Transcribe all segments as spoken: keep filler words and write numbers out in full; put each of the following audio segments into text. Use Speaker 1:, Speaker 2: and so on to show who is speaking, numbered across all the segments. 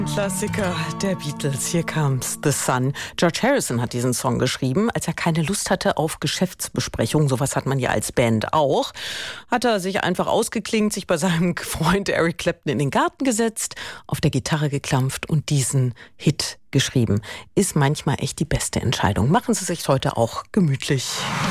Speaker 1: Klassiker der Beatles, hier comes the sun. George Harrison hat diesen Song geschrieben, als er keine Lust hatte auf Geschäftsbesprechungen. Sowas hat man ja als Band auch. Hat er sich einfach ausgeklingt, sich bei seinem Freund Eric Clapton in den Garten gesetzt, auf der Gitarre geklampft und diesen Hit geschrieben. Ist manchmal echt die beste Entscheidung. Machen Sie sich heute auch gemütlich.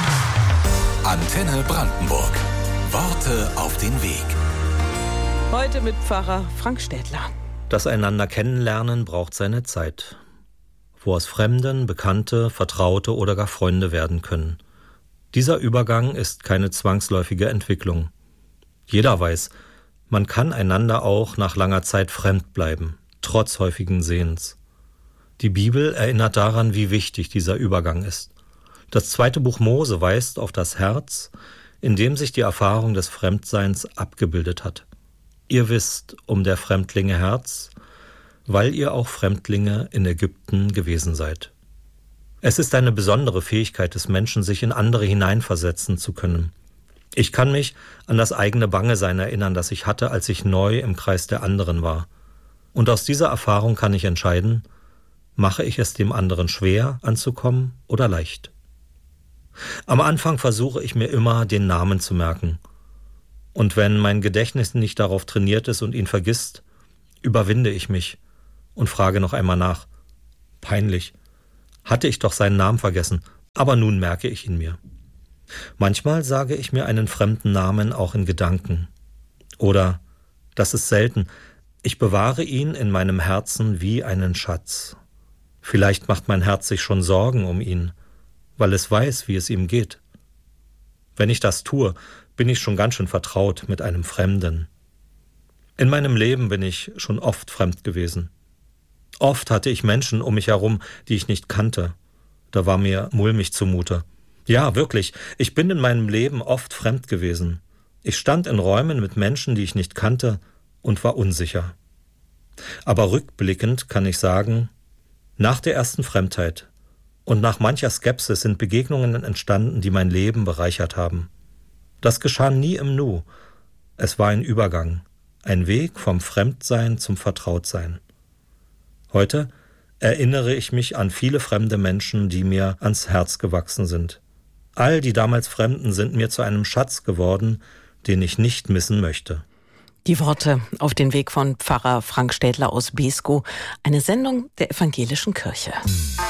Speaker 2: Antenne Brandenburg. Worte auf den Weg.
Speaker 1: Heute mit Pfarrer Frank Städtler.
Speaker 3: Das einander kennenlernen braucht seine Zeit, wo aus Fremden Bekannte, Vertraute oder gar Freunde werden können. Dieser Übergang ist keine zwangsläufige Entwicklung. Jeder weiß, man kann einander auch nach langer Zeit fremd bleiben, trotz häufigen Sehens. Die Bibel erinnert daran, wie wichtig dieser Übergang ist. Das zweite Buch Mose weist auf das Herz, in dem sich die Erfahrung des Fremdseins abgebildet hat. Ihr wisst um der Fremdlinge Herz, weil ihr auch Fremdlinge in Ägypten gewesen seid. Es ist eine besondere Fähigkeit des Menschen, sich in andere hineinversetzen zu können. Ich kann mich an das eigene Bangesein erinnern, das ich hatte, als ich neu im Kreis der anderen war. Und aus dieser Erfahrung kann ich entscheiden, mache ich es dem anderen schwer anzukommen oder leicht. Am Anfang versuche ich mir immer, den Namen zu merken. Und wenn mein Gedächtnis nicht darauf trainiert ist und ihn vergisst, überwinde ich mich und frage noch einmal nach. Peinlich. Hatte ich doch seinen Namen vergessen, aber nun merke ich ihn mir. Manchmal sage ich mir einen fremden Namen auch in Gedanken. Oder, das ist selten, ich bewahre ihn in meinem Herzen wie einen Schatz. Vielleicht macht mein Herz sich schon Sorgen um ihn, weil es weiß, wie es ihm geht. Wenn ich das tue, bin ich schon ganz schön vertraut mit einem Fremden. In meinem Leben bin ich schon oft fremd gewesen. Oft hatte ich Menschen um mich herum, die ich nicht kannte. Da war mir mulmig zumute. Ja, wirklich, ich bin in meinem Leben oft fremd gewesen. Ich stand in Räumen mit Menschen, die ich nicht kannte, und war unsicher. Aber rückblickend kann ich sagen, nach der ersten Fremdheit und nach mancher Skepsis sind Begegnungen entstanden, die mein Leben bereichert haben. Das geschah nie im Nu. Es war ein Übergang, ein Weg vom Fremdsein zum Vertrautsein. Heute erinnere ich mich an viele fremde Menschen, die mir ans Herz gewachsen sind. All die damals Fremden sind mir zu einem Schatz geworden, den ich nicht missen möchte.
Speaker 1: Die Worte auf den Weg von Pfarrer Frank Städtler aus Beeskow, eine Sendung der Evangelischen Kirche.